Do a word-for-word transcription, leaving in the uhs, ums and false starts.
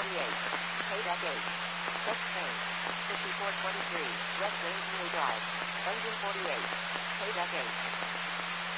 forty-eight. Payback eight. Text change. fifty-four twenty-three. West James Mill Drive. Engine forty-eight. Payback eight.